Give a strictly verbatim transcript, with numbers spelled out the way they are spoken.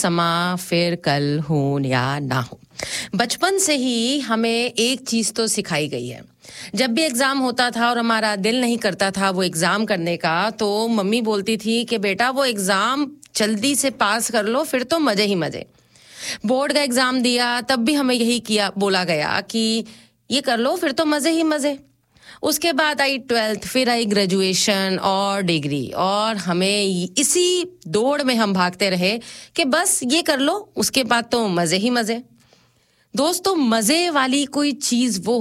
समा फिर कल हो या ना हो। बचपन से ही हमें एक चीज तो सिखाई गई है। जब भी एग्जाम होता था और हमारा दिल नहीं करता था वो एग्जाम करने का, तो मम्मी बोलती थी कि बेटा वो एग्जाम जल्दी से पास कर लो, फिर तो मजे ही मजे। बोर्ड का एग्जाम दिया तब भी हमें यही किया बोला गया कि ये कर लो, फिर तो मजे ही मजे। उसके बाद आई ट्वेल्थ, फिर आई ग्रेजुएशन और डिग्री, और हमें इसी दौड़ में हम भागते रहे कि बस ये कर लो, उसके बाद तो मजे ही मजे। दोस्तों, मजे वाली कोई चीज वो